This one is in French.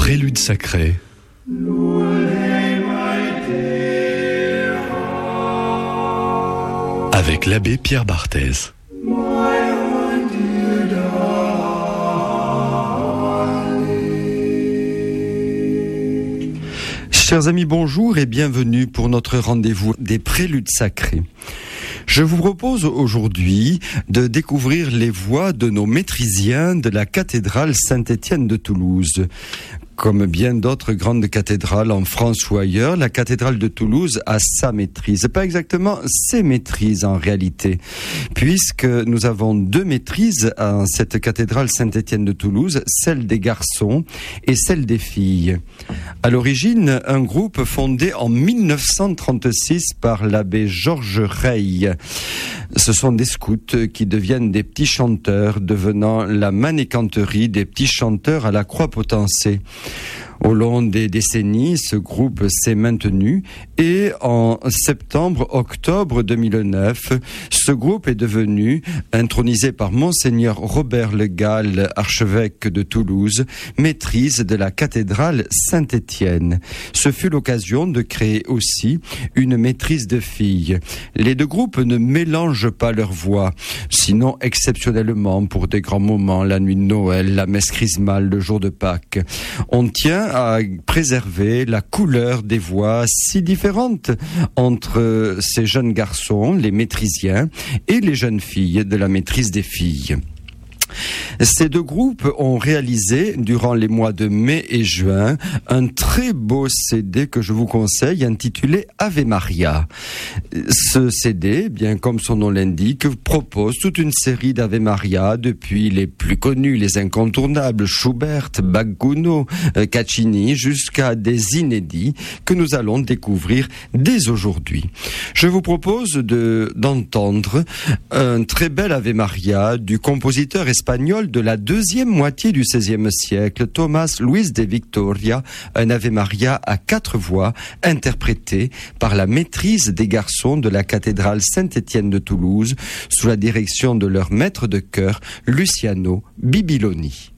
Prélude sacré. Avec l'abbé Pierre Barthez. Chers amis, bonjour et bienvenue pour notre rendez-vous des Préludes sacrés. Je vous propose aujourd'hui de découvrir les voix de nos maîtrisiens de la cathédrale Saint-Étienne de Toulouse. Comme bien d'autres grandes cathédrales en France ou ailleurs, la cathédrale de Toulouse a sa maîtrise. Pas exactement ses maîtrises en réalité, puisque nous avons deux maîtrises à cette cathédrale Saint-Étienne de Toulouse, celle des garçons et celle des filles. À l'origine, un groupe fondé en 1936 par l'abbé Georges Reille. Ce sont des scouts qui deviennent des petits chanteurs, devenant la manécanterie des petits chanteurs à la croix potensée. Au long des décennies, ce groupe s'est maintenu et en septembre-octobre 2009, ce groupe est devenu, intronisé par Monseigneur Robert Le Gall, archevêque de Toulouse, maîtrise de la cathédrale Saint-Étienne. Ce fut l'occasion de créer aussi une maîtrise de filles. Les deux groupes ne mélangent pas leurs voix, sinon exceptionnellement pour des grands moments, la nuit de Noël, la messe chrismale, le jour de Pâques. On tient à préserver la couleur des voix si différentes entre ces jeunes garçons, les maîtrisiens, et les jeunes filles de la maîtrise des filles. Ces deux groupes ont réalisé, durant les mois de mai et juin, un très beau CD que je vous conseille, intitulé Ave Maria. Ce CD, bien comme son nom l'indique, propose toute une série d'Ave Maria, depuis les plus connus, les incontournables, Schubert, Bach, Gounod, Caccini, jusqu'à des inédits que nous allons découvrir dès aujourd'hui. Je vous propose d'entendre un très bel Ave Maria du compositeur espagnol de la deuxième moitié du XVIe siècle, Tomás Luis de Victoria, un Ave Maria à 4 voix, interprété par la maîtrise des garçons de la cathédrale Saint-Étienne de Toulouse, sous la direction de leur maître de chœur, Luciano Bibiloni.